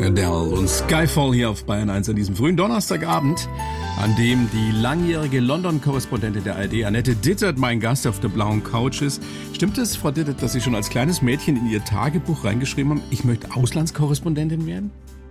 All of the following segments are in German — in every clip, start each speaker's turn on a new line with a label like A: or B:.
A: Adele und Skyfall hier auf Bayern 1 an diesem frühen Donnerstagabend, an dem die langjährige London-Korrespondentin der ARD, Annette Dittert, mein Gast auf der blauen Couch ist. Stimmt es, Frau Dittert, dass Sie schon als kleines Mädchen in Ihr Tagebuch reingeschrieben haben, ich möchte Auslandskorrespondentin werden?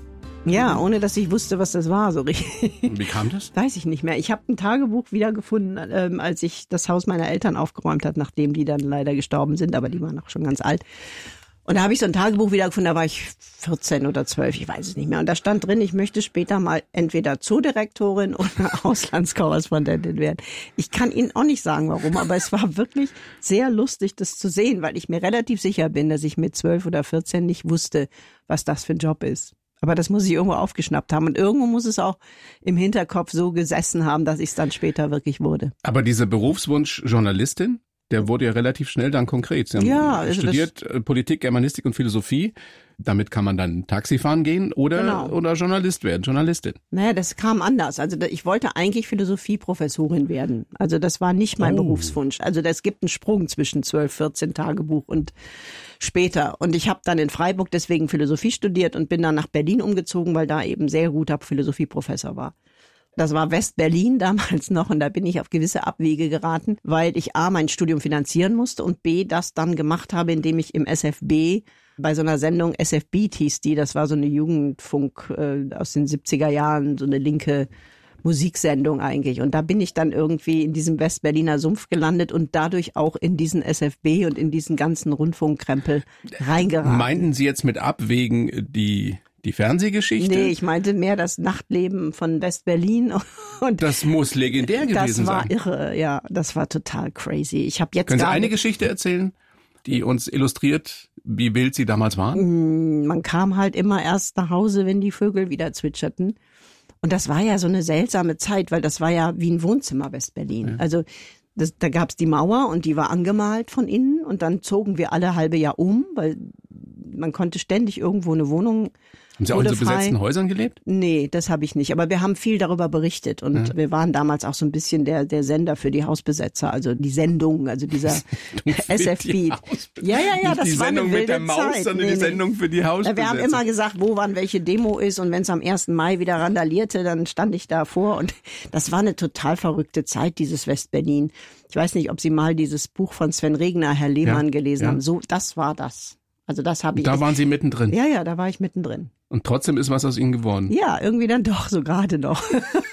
B: Ja, ohne dass ich wusste, was das war, so richtig.
A: Wie kam das?
B: Weiß ich nicht mehr. Ich habe ein Tagebuch wiedergefunden, als ich das Haus meiner Eltern aufgeräumt habe, nachdem die dann leider gestorben sind, aber die waren auch schon ganz alt. Und da habe ich so ein Tagebuch wiedergefunden, da war ich 14 oder 12, ich weiß es nicht mehr. Und da stand drin, ich möchte später mal entweder Zoodirektorin oder Auslandskorrespondentin werden. Ich kann Ihnen auch nicht sagen, warum, aber es war wirklich sehr lustig, das zu sehen, weil ich mir relativ sicher bin, dass ich mit 12 oder 14 nicht wusste, was das für ein Job ist. Aber das muss ich irgendwo aufgeschnappt haben. Und irgendwo muss es auch im Hinterkopf so gesessen haben, dass ich es dann später wirklich wurde.
A: Aber dieser Berufswunsch Journalistin, der wurde ja relativ schnell dann konkret. Sie haben studiert Politik, Germanistik und Philosophie. Damit kann man dann Taxi fahren gehen oder Journalist werden, Journalistin.
B: Naja, das kam anders. Also ich wollte eigentlich Philosophieprofessorin werden. Also das war nicht mein Berufswunsch. Also es gibt einen Sprung zwischen 12, 14 Tagebuch und später. Und ich habe dann in Freiburg deswegen Philosophie studiert und bin dann nach Berlin umgezogen, weil da eben sehr guter Philosophieprofessor war. Das war West-Berlin damals noch und da bin ich auf gewisse Abwege geraten, weil ich A, mein Studium finanzieren musste und B, das dann gemacht habe, indem ich im SFB bei so einer Sendung, SF-Beat hieß die, das war so eine Jugendfunk aus den 70er Jahren, so eine linke Musiksendung eigentlich. Und da bin ich dann irgendwie in diesem West-Berliner Sumpf gelandet und dadurch auch in diesen SFB und in diesen ganzen Rundfunkkrempel reingeraten.
A: Meinten Sie jetzt mit Abwägen die Fernsehgeschichte?
B: Nee, ich meinte mehr das Nachtleben von West-Berlin. Und
A: das muss legendär gewesen sein.
B: Das war irre, ja. Das war total crazy.
A: Können Sie eine Geschichte erzählen, die uns illustriert, wie wild Sie damals waren?
B: Man kam halt immer erst nach Hause, wenn die Vögel wieder zwitscherten. Und das war ja so eine seltsame Zeit, weil das war ja wie ein Wohnzimmer West-Berlin. Ja. Also da gab's die Mauer und die war angemalt von innen und dann zogen wir alle halbe Jahr um, weil man konnte ständig irgendwo eine Wohnung.
A: Haben Sie auch in so besetzten Häusern gelebt?
B: Nee, das habe ich nicht. Aber wir haben viel darüber berichtet. Und wir waren damals auch so ein bisschen der Sender für die Hausbesetzer. Also die Sendung, also dieser SF-Beat.
A: Ja,
B: das
A: die
B: war
A: Sendung
B: eine wilde
A: mit der Maus,
B: Zeit.
A: sondern die Sendung für die Hausbesetzer.
B: Wir haben immer gesagt, wo wann welche Demo ist. Und wenn es am 1. Mai wieder randalierte, dann stand ich davor. Und das war eine total verrückte Zeit, dieses West-Berlin. Ich weiß nicht, ob Sie mal dieses Buch von Sven Regner, Herr Lehmann, gelesen haben. So, das war das. Also das habe ich.
A: Da waren Sie mittendrin?
B: Ja, da war ich mittendrin.
A: Und trotzdem ist was aus Ihnen geworden?
B: Ja, irgendwie dann doch, so gerade noch.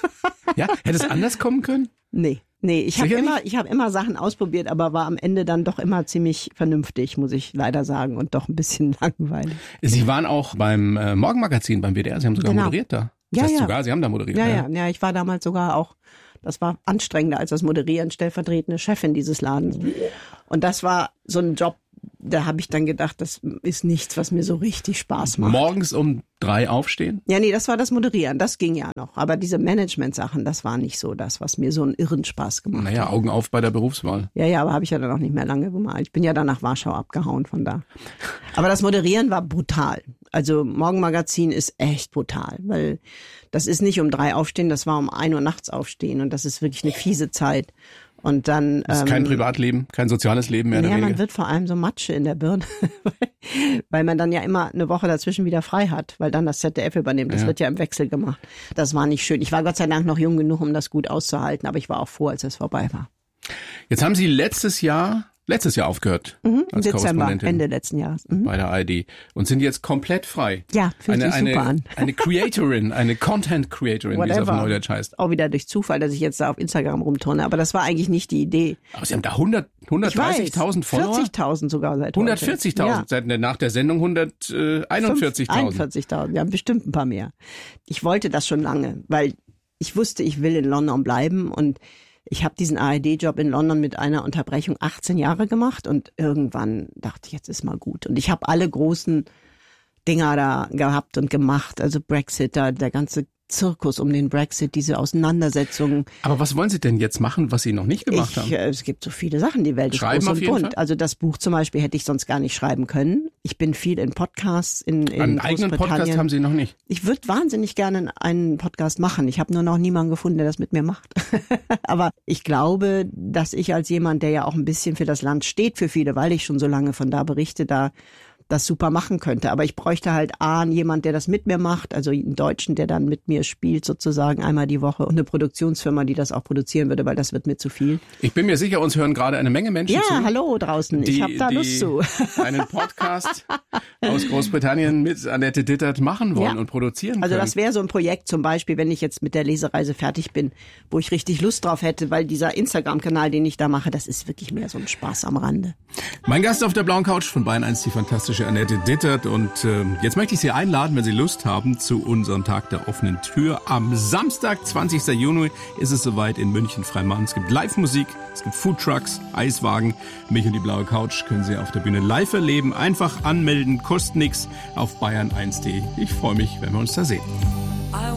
A: Ja, hätte es anders kommen können?
B: Nee, ich habe immer Sachen ausprobiert, aber war am Ende dann doch immer ziemlich vernünftig, muss ich leider sagen, und doch ein bisschen langweilig.
A: Sie waren auch beim Morgenmagazin, beim WDR, Sie haben sogar moderiert da. Das heißt sogar, Sie haben da moderiert.
B: Ja, ich war damals sogar auch, das war anstrengender als das Moderieren, stellvertretende Chefin dieses Ladens. Und das war so ein Job, da habe ich dann gedacht, das ist nichts, was mir so richtig Spaß macht.
A: Morgens um 3 aufstehen?
B: Ja, nee, das war das Moderieren, das ging ja noch. Aber diese Management-Sachen, das war nicht so das, was mir so einen irren Spaß gemacht hat.
A: Naja, Augen auf bei der Berufswahl.
B: Ja, aber habe ich ja dann auch nicht mehr lange gemacht. Ich bin ja dann nach Warschau abgehauen von da. Aber das Moderieren war brutal. Also Morgenmagazin ist echt brutal, weil das ist nicht um 3 aufstehen, das war um 1 Uhr nachts aufstehen und das ist wirklich eine fiese Zeit. Und dann
A: das ist kein Privatleben, kein soziales Leben mehr oder weniger.
B: Man wird vor allem so Matsche in der Birne, weil man dann ja immer eine Woche dazwischen wieder frei hat, weil dann das ZDF übernimmt. Das wird ja im Wechsel gemacht. Das war nicht schön. Ich war Gott sei Dank noch jung genug, um das gut auszuhalten, aber ich war auch froh, als es vorbei war.
A: Jetzt haben Sie letztes Jahr aufgehört.
B: Im Dezember, Ende letzten Jahres.
A: Bei der ARD. Und sind jetzt komplett frei.
B: Ja, fühlt sich super an.
A: Eine Creatorin, eine Content-Creatorin, wie es auf Neudeutsch heißt.
B: Auch wieder durch Zufall, dass ich jetzt da auf Instagram rumturne. Aber das war eigentlich nicht die Idee.
A: Aber Sie haben da 130.000 Follower?
B: 40.000 sogar seit heute.
A: 140.000, ja. Seit nach der Sendung 141.000.
B: 41.000, wir haben bestimmt ein paar mehr. Ich wollte das schon lange, weil ich wusste, ich will in London bleiben und ich habe diesen ARD-Job in London mit einer Unterbrechung 18 Jahre gemacht und irgendwann dachte ich, jetzt ist mal gut. Und ich habe alle großen Dinger da gehabt und gemacht, also Brexit, der ganze Zirkus um den Brexit, diese Auseinandersetzungen.
A: Aber was wollen Sie denn jetzt machen, was Sie noch nicht gemacht haben?
B: Es gibt so viele Sachen, die Welt ist groß und bunt. Also das Buch zum Beispiel hätte ich sonst gar nicht schreiben können. Ich bin viel in Podcasts in
A: Einen eigenen Podcast haben Sie noch nicht?
B: Ich würde wahnsinnig gerne einen Podcast machen. Ich habe nur noch niemanden gefunden, der das mit mir macht. Aber ich glaube, dass ich als jemand, der ja auch ein bisschen für das Land steht, für viele, weil ich schon so lange von da berichte, da das super machen könnte. Aber ich bräuchte halt jemand, der das mit mir macht, also einen Deutschen, der dann mit mir spielt sozusagen einmal die Woche und eine Produktionsfirma, die das auch produzieren würde, weil das wird mir zu viel.
A: Ich bin mir sicher, uns hören gerade eine Menge Menschen zu.
B: Ja, hallo draußen, ich habe da Lust zu.
A: Einen Podcast aus Großbritannien mit Annette Dittert machen wollen und produzieren können.
B: Also das wäre so ein Projekt zum Beispiel, wenn ich jetzt mit der Lesereise fertig bin, wo ich richtig Lust drauf hätte, weil dieser Instagram-Kanal, den ich da mache, das ist wirklich mehr so ein Spaß am Rande.
A: Mein Gast auf der blauen Couch von Bayern 1, die fantastische Annette Dittert. Und jetzt möchte ich Sie einladen, wenn Sie Lust haben, zu unserem Tag der offenen Tür. Am Samstag, 20. Juni, ist es soweit in München-Freimann. Es gibt Live-Musik, es gibt Foodtrucks, Eiswagen. Mich und die blaue Couch können Sie auf der Bühne live erleben. Einfach anmelden, kostet nichts auf bayern1.de. Ich freue mich, wenn wir uns da sehen.